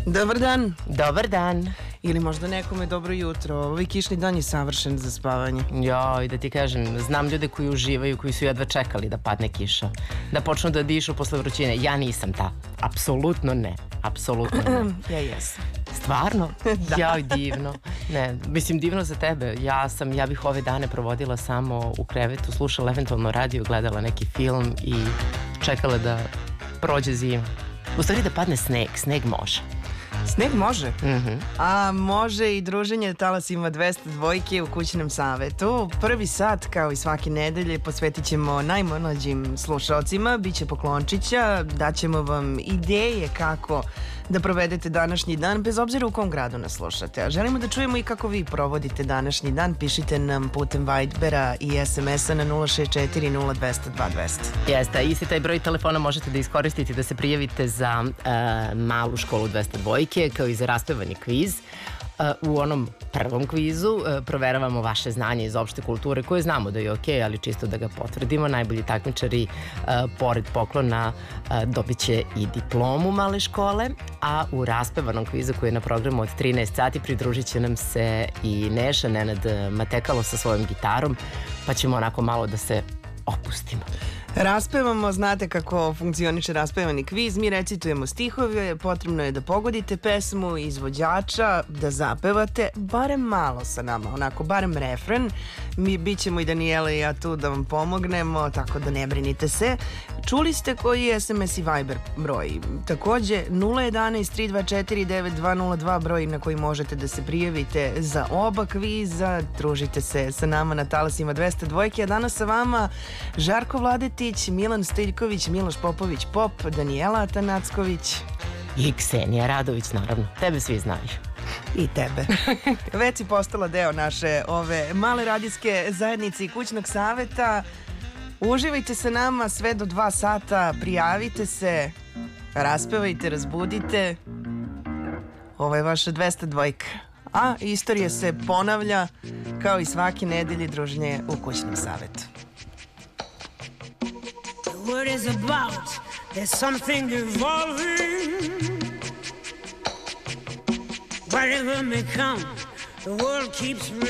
Dobar dan. Dobar dan. Ili možda nekome dobro jutro. Ovaj kišni dan je savršen za spavanje. Joj, da ti kažem, znam ljude koji uživaju, koji su jedva čekali da padne kiša, da počnu da dišu posle vrućine. Ja nisam ta. Apsolutno ne. Apsolutno ne. Ja jesam. Stvarno? Da. Joj, divno. Ne, mislim, divno za tebe. Ja bih ove dane provodila samo u krevetu, slušala eventualno radio, gledala neki film i čekala da prođe zima. U stvari da padne sneg. Sneg može. Sneg može? A može i druženje talasima 202 u kućnom savetu. Prvi sat, kao i svake nedelje, posvetit ćemo najmlađim slušalcima. Biće poklončića, daćemo vam ideje kako da provedete današnji dan, bez obzira u kom gradu nas slušate. A želimo da čujemo i kako vi provodite današnji dan. Pišite nam putem Vibera i SMS-a na 064 0200 2200. Jeste, isti taj broj telefona možete da iskoristite da se prijavite za malu školu 202, kao i za raspevani kviz. U onom prvom kvizu proveravamo vaše znanje iz opšte kulture, koje znamo da je okej, ali čisto da ga potvrdimo. Najbolji takmičari, pored poklona, dobit će i diplomu male škole, a u raspevanom kvizu koji je na programu od 13 sati pridružit će nam se i Neša Nenad Matekalo sa svojom gitarom, pa ćemo onako malo da se opustimo. Raspevamo, znate kako funkcioniše raspevani kviz, mi recitujemo stihove, potrebno je da pogodite pesmu, izvođača, da zapevate, barem malo sa nama, onako, barem refren. Mi bit ćemo i Danijela i ja tu da vam pomognemo, tako da ne brinite se. Čuli ste koji je SMS i Viber broj. Takođe 011 324 9202 broj na koji možete da se prijavite za oba kviza. Družite se sa nama na talasima 202, a danas sa vama Žarko Vladetić, Milan Stiljković, Miloš Popović Pop, Danijela Atanacković I Ksenija Radović, naravno. Tebe svi znaju. i tebe. Već si postala deo naše ove male radijske zajednice i kućnog saveta. Uživajte sa nama sve do 2 sata, prijavite se, raspevajte, razbudite. Ovo je vaša 202. A istorija se ponavlja kao i svake nedelje, druženje u kućnom savetu. The word is about, there's something evolving. Whatever may come, the world keeps